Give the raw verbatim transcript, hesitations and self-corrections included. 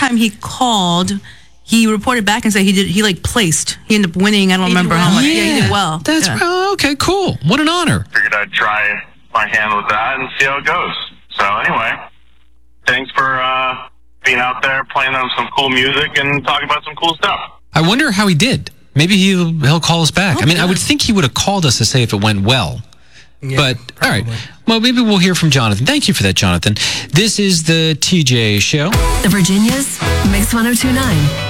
time he called, he reported back and said he did. He like placed. He ended up winning. I don't he remember well. how much. Yeah, yeah, he did well. That's yeah. oh, okay. Cool. What an honor. Figured I'd try my hand with that and see how it goes. So anyway, thanks for uh, being out there playing on some cool music and talking about some cool stuff. I wonder how he did. Maybe he'll he'll call us back. Oh, I mean, yeah. I would think he would have called us to say if it went well. Yeah, but probably. all right. Well, maybe we'll hear from Jonathan. Thank you for that, Jonathan. This is the T J Show. The Virginia's Mix one oh two point nine.